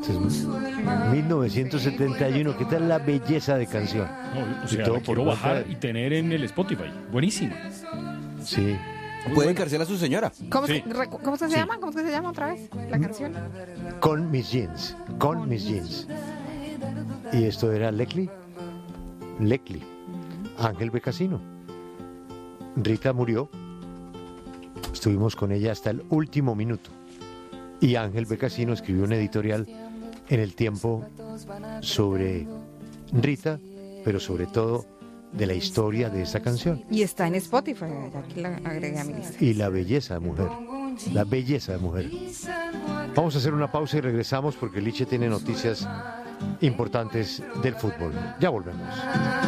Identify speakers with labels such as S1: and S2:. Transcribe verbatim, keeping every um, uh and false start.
S1: Entonces, mil novecientos setenta y uno, ¿qué tal la belleza de canción?
S2: No, o sea,
S1: Y todo
S2: la quiero
S1: por
S2: bajar
S1: cuenta-
S2: y tener en el Spotify. Buenísima.
S1: Sí.
S3: Puede encarcelar a su señora.
S4: ¿Cómo,
S2: Sí.
S4: se, recu- ¿Cómo se
S2: Sí.
S4: llama? ¿Cómo se llama otra vez la canción?
S1: Con mis jeans, con mis jeans. Y esto era Leclerc, Leclerc, Ángel Becasino. Rita murió, estuvimos con ella hasta el último minuto. Y Ángel Becasino escribió un editorial en El Tiempo sobre Rita, pero sobre todo de la historia de esa canción.
S4: Y está en Spotify. Aquí la agregué a mi lista.
S1: Y la belleza de mujer, la belleza de mujer. Vamos a hacer una pausa y regresamos porque Liche tiene noticias importantes del fútbol. Ya volvemos.